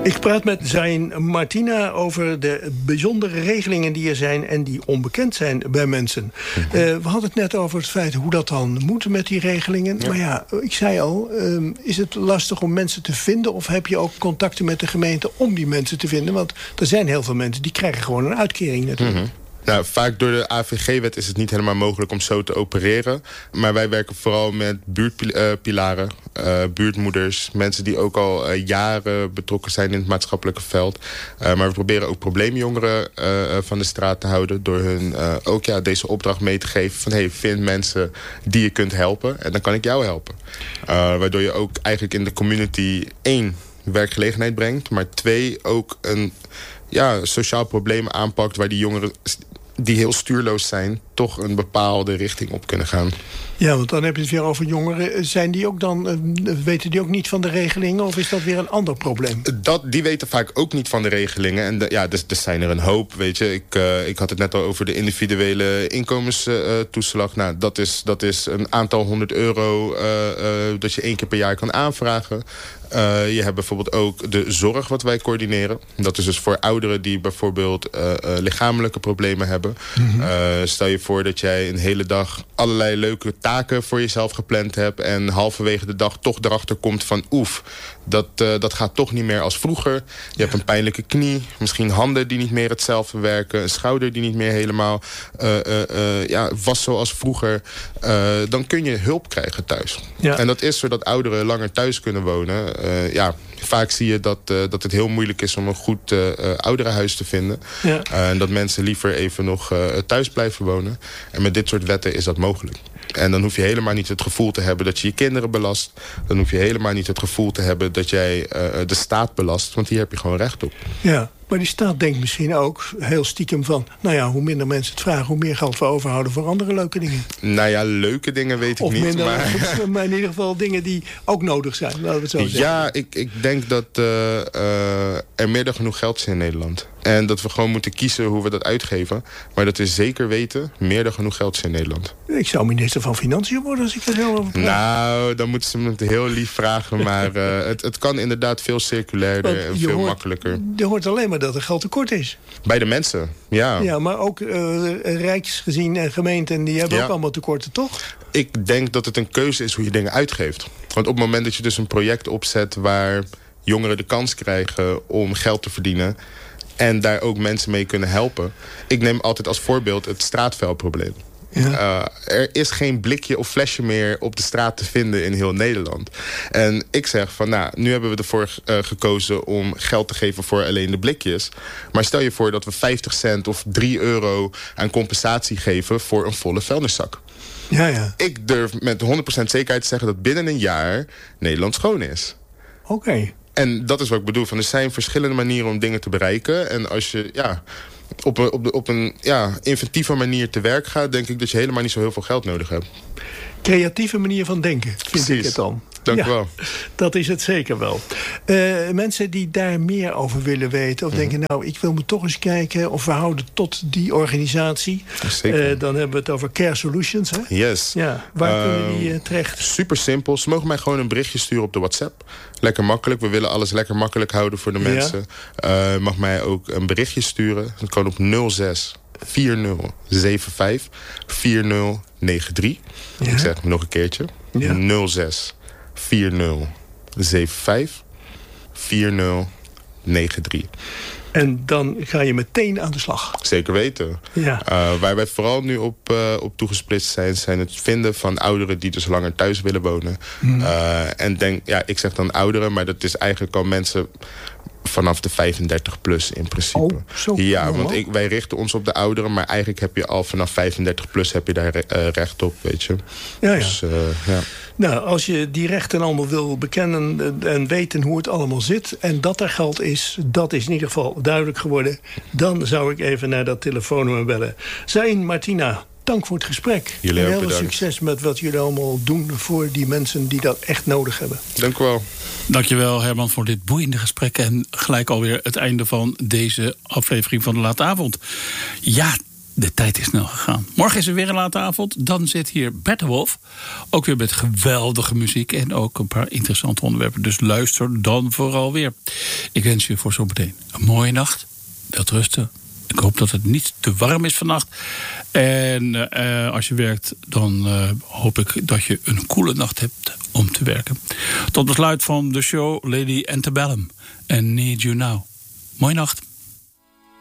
Ik praat met Zain Martina over de bijzondere regelingen die er zijn en die onbekend zijn bij mensen. We hadden het net over het feit hoe dat dan moet met die regelingen. Ja. Maar ja, ik zei al, is het lastig om mensen te vinden of heb je ook contacten met de gemeente om die mensen te vinden? Want er zijn heel veel mensen die krijgen gewoon een uitkering natuurlijk. Nou, vaak door de AVG-wet is het niet helemaal mogelijk om zo te opereren. Maar wij werken vooral met buurtpilaren, buurtmoeders, mensen die ook al jaren betrokken zijn in het maatschappelijke veld. Maar we proberen ook probleemjongeren van de straat te houden door hun ook deze opdracht mee te geven van hey, vind mensen die je kunt helpen en dan kan ik jou helpen. Waardoor je ook eigenlijk in de community 1 werkgelegenheid brengt, maar 2 ook een sociaal probleem aanpakt waar die jongeren die heel stuurloos zijn, toch een bepaalde richting op kunnen gaan. Ja, want dan heb je het weer over jongeren. Zijn die ook dan, weten die ook niet van de regelingen of is dat weer een ander probleem? Die weten vaak ook niet van de regelingen. En dus zijn er een hoop, weet je. Ik had het net al over de individuele inkomenstoeslag. Nou, dat is een aantal €100 dat je 1 keer per jaar kan aanvragen. Je hebt bijvoorbeeld ook de zorg wat wij coördineren. Dat is dus voor ouderen die bijvoorbeeld lichamelijke problemen hebben. Stel je voor dat jij een hele dag allerlei leuke taken voor jezelf gepland hebt en halverwege de dag toch erachter komt van dat gaat toch niet meer als vroeger. Je hebt een pijnlijke knie, misschien handen die niet meer hetzelfde werken, een schouder die niet meer helemaal was zoals vroeger. Dan kun je hulp krijgen thuis. Ja. En dat is zodat ouderen langer thuis kunnen wonen. Vaak zie je dat het heel moeilijk is om een goed ouderenhuis te vinden. Ja. En dat mensen liever even nog thuis blijven wonen. En met dit soort wetten is dat mogelijk. En dan hoef je helemaal niet het gevoel te hebben dat je je kinderen belast. Dan hoef je helemaal niet het gevoel te hebben dat jij de staat belast. Want hier heb je gewoon recht op. Ja. Maar die staat denkt misschien ook heel stiekem van, hoe minder mensen het vragen, hoe meer geld we overhouden voor andere leuke dingen. Nou ja, leuke dingen weet ik niet. Maar in ieder geval dingen die ook nodig zijn, laten we het zo zeggen. Ja, ik denk dat er meer dan genoeg geld is in Nederland. En dat we gewoon moeten kiezen hoe we dat uitgeven. Maar dat we zeker weten, meer dan genoeg geld is in Nederland. Ik zou minister van Financiën worden als ik er heel over praat. Nou, dan moeten ze me het heel lief vragen. Maar het kan inderdaad veel circulairder en veel makkelijker. Je hoort alleen maar dat er geld tekort is. Bij de mensen, ja. Ja, maar ook rijksgezien en gemeenten, die hebben ook allemaal tekorten, toch? Ik denk dat het een keuze is hoe je dingen uitgeeft. Want op het moment dat je dus een project opzet waar jongeren de kans krijgen om geld te verdienen en daar ook mensen mee kunnen helpen. Ik neem altijd als voorbeeld het straatvuilprobleem. Ja. Er is geen blikje of flesje meer op de straat te vinden in heel Nederland. En ik zeg van, nu hebben we ervoor gekozen om geld te geven voor alleen de blikjes. Maar stel je voor dat we 50 cent of €3 aan compensatie geven voor een volle vuilniszak. Ja. Ik durf met 100% zekerheid te zeggen dat binnen een jaar Nederland schoon is. Oké. En dat is wat ik bedoel. Er zijn verschillende manieren om dingen te bereiken. En als je op een inventieve manier te werk gaat, denk ik dat je helemaal niet zo heel veel geld nodig hebt. Creatieve manier van denken, vind ik het dan. Dank u wel. Dat is het zeker wel. Mensen die daar meer over willen weten of denken, ik wil me toch eens kijken of we houden tot die organisatie. Zeker. Dan hebben we het over Care Solutions. Hè? Yes. Ja, waar kunnen die terecht? Super simpel. Ze mogen mij gewoon een berichtje sturen op de WhatsApp. Lekker makkelijk. We willen alles lekker makkelijk houden voor de mensen. Mag mij ook een berichtje sturen. Dat kan op 06 4075 4093. Ik zeg het nog een keertje. 06 4075 4093. En dan ga je meteen aan de slag. Zeker weten. Ja. Waar wij vooral nu op toegesplitst zijn het vinden van ouderen die dus langer thuis willen wonen. En ik zeg dan ouderen, maar dat is eigenlijk al mensen vanaf de 35 plus in principe. Want wij richten ons op de ouderen, maar eigenlijk heb je al vanaf 35 plus heb je daar recht op, weet je. Ja. Dus, Nou, als je die rechten allemaal wil bekennen en weten hoe het allemaal zit en dat er geld is, dat is in ieder geval duidelijk geworden. Dan zou ik even naar dat telefoonnummer bellen. Zain Martina, dank voor het gesprek. Jullie heel veel succes met wat jullie allemaal doen voor die mensen die dat echt nodig hebben. Dank u wel. Dankjewel Herman voor dit boeiende gesprek. En gelijk alweer het einde van deze aflevering van de Late Avond. Ja, De tijd is snel gegaan. Morgen is er weer een late avond. Dan zit hier Bert de Wolf. Ook weer met geweldige muziek. En ook een paar interessante onderwerpen. Dus luister dan vooral weer. Ik wens je voor zometeen een mooie nacht. Wilt rusten. Ik hoop dat het niet te warm is vannacht. En als je werkt, dan hoop ik dat je een koele nacht hebt om te werken. Tot besluit van de show Lady Antebellum en Need You Now. Mooie nacht.